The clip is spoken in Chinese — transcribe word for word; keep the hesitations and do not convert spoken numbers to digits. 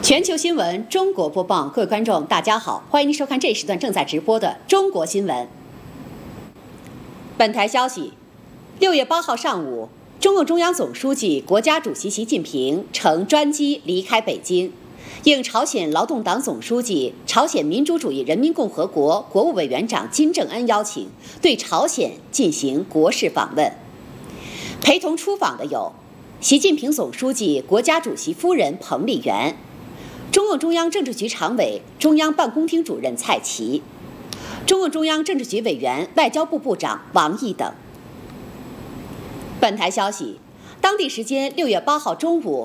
全球新闻中国播报，各位观众，大家好，欢迎您收看这一时段正在直播的中国新闻。本台消息，六月八号上午，中共中央总书记、国家主席习近平乘专机离开北京，应朝鲜劳动党总书记、朝鲜民主主义人民共和国国务委员长金正恩邀请，对朝鲜进行国事访问。陪同出访的有习近平总书记、国家主席夫人彭丽媛，中共中央政治局常委、中央办公厅主任蔡奇，中共中央政治局委员、外交部部长王毅等。本台消息，当地时间六月八号中午